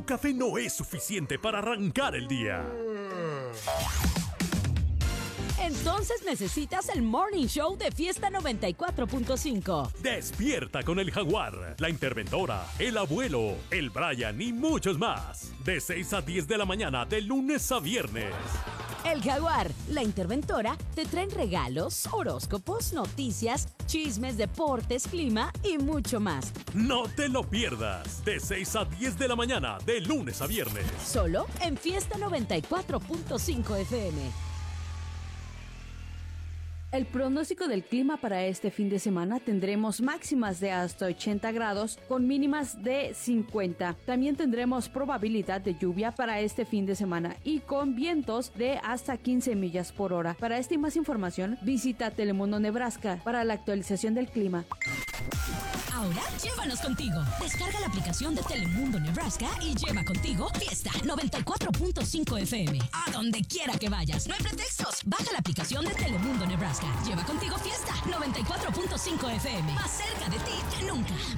tu café no es suficiente para arrancar el día. Entonces necesitas el Morning Show de Fiesta 94.5. Despierta con el Jaguar, la interventora, el abuelo, el Brian y muchos más. De 6 a 10 de la mañana, de lunes a viernes. El Jaguar, la interventora, te traen regalos, horóscopos, noticias, chismes, deportes, clima y mucho más. No te lo pierdas. De 6 a 10 de la mañana, de lunes a viernes. Solo en Fiesta 94.5 FM. El pronóstico del clima para este fin de semana tendremos máximas de hasta 80 grados con mínimas de 50. También tendremos probabilidad de lluvia para este fin de semana y con vientos de hasta 15 millas por hora. Para esta y más información, visita Telemundo Nebraska para la actualización del clima. Ahora, llévanos contigo. Descarga la aplicación de Telemundo Nebraska y lleva contigo Fiesta 94.5 FM. A donde quiera que vayas. No hay pretextos. Baja la aplicación de Telemundo Nebraska. Lleva contigo Fiesta 94.5 FM. Más cerca de ti que nunca.